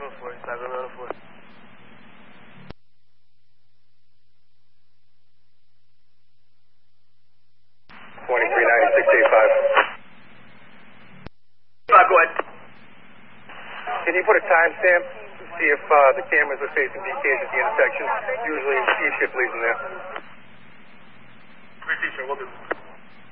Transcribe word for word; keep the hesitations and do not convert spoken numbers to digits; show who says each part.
Speaker 1: Go for it. Stop going for it.
Speaker 2: twenty-three ninety-six eighty-five.
Speaker 1: Five, go ahead.
Speaker 2: Can you put a timestamp to see if uh, the cameras are facing D Ks at the intersection? Usually E shift leads in there.
Speaker 1: Great, teacher. We'll do.